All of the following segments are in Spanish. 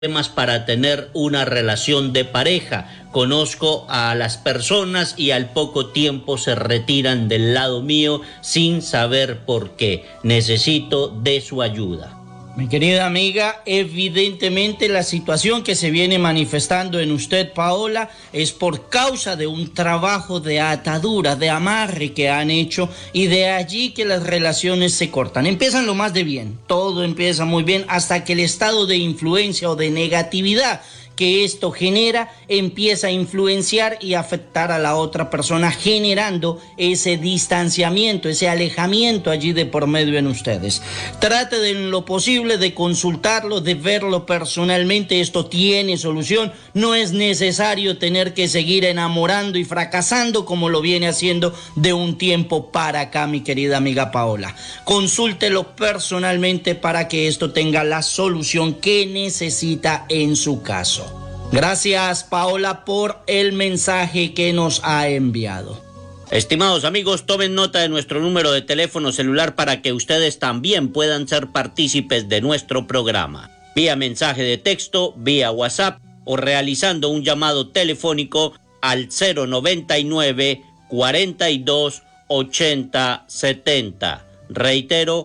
problemas para tener una relación de pareja. Conozco a las personas y al poco tiempo se retiran del lado mío sin saber por qué. Necesito de su ayuda. Mi querida amiga, evidentemente la situación que se viene manifestando en usted, Paola, es por causa de un trabajo de atadura, de amarre que han hecho, y de allí que las relaciones se cortan. Empiezan lo más de bien, todo empieza muy bien, hasta que el estado de influencia o de negatividad que esto genera empieza a influenciar y afectar a la otra persona, generando ese distanciamiento, ese alejamiento allí de por medio en ustedes. Trate de en lo posible de consultarlo, de verlo personalmente. Esto tiene solución. No es necesario tener que seguir enamorando y fracasando como lo viene haciendo de un tiempo para acá, mi querida amiga Paola. Consúltelo personalmente para que esto tenga la solución que necesita en su caso. Gracias, Paola, por el mensaje que nos ha enviado. Estimados amigos, tomen nota de nuestro número de teléfono celular para que ustedes también puedan ser partícipes de nuestro programa. Vía mensaje de texto, vía WhatsApp o realizando un llamado telefónico al 099 42 80 70. Reitero,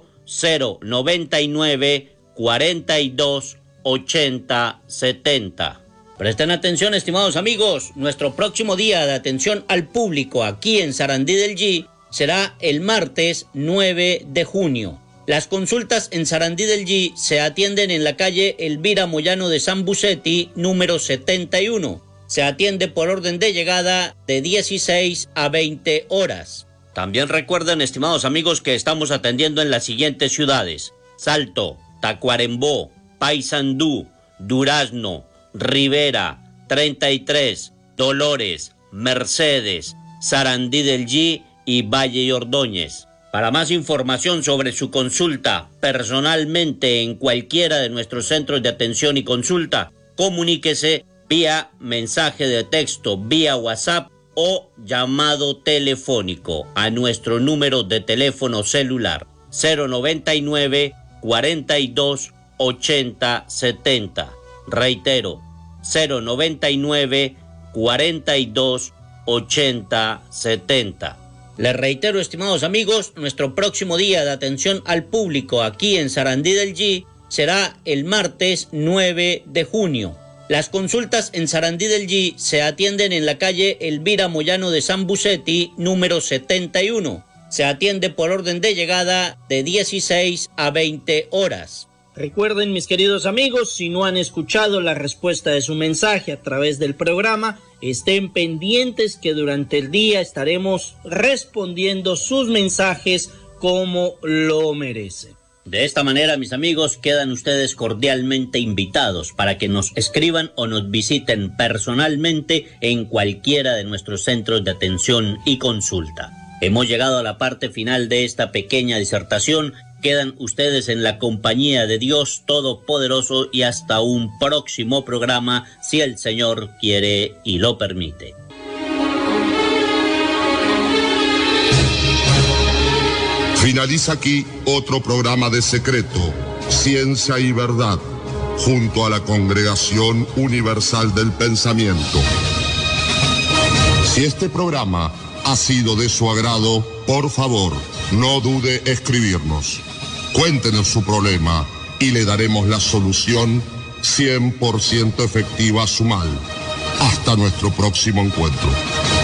099 42 80 70. Presten atención, estimados amigos, nuestro próximo día de atención al público aquí en Sarandí del G será el martes 9 de junio. Las consultas en Sarandí del G se atienden en la calle Elvira Moyano de San Bucetti, número 71. Se atiende por orden de llegada de 16 a 20 horas. También recuerden, estimados amigos, que estamos atendiendo en las siguientes ciudades: Salto, Tacuarembó, Paysandú, Durazno, Rivera, 33, Dolores, Mercedes, Sarandí del G y Valle y Ordóñez. Para más información sobre su consulta personalmente en cualquiera de nuestros centros de atención y consulta, comuníquese vía mensaje de texto, vía WhatsApp o llamado telefónico a nuestro número de teléfono celular 099 42 80 70. Reitero, 099 42 80 70. Les reitero, estimados amigos, nuestro próximo día de atención al público aquí en Sarandí del G será el martes 9 de junio. Las consultas en Sarandí del G se atienden en la calle Elvira Moyano de San Bucetti, número 71. Se atiende por orden de llegada de 16 a 20 horas. Recuerden, mis queridos amigos, si no han escuchado la respuesta de su mensaje a través del programa, estén pendientes que durante el día estaremos respondiendo sus mensajes como lo merecen. De esta manera, mis amigos, quedan ustedes cordialmente invitados para que nos escriban o nos visiten personalmente en cualquiera de nuestros centros de atención y consulta. Hemos llegado a la parte final de esta pequeña disertación. Quedan ustedes en la compañía de Dios Todopoderoso y hasta un próximo programa, si el Señor quiere y lo permite. Finaliza aquí otro programa de Secreto, Ciencia y Verdad, junto a la Congregación Universal del Pensamiento. Si este programa ha sido de su agrado, por favor, no dude escribirnos. Cuéntenos su problema y le daremos la solución 100% efectiva a su mal. Hasta nuestro próximo encuentro.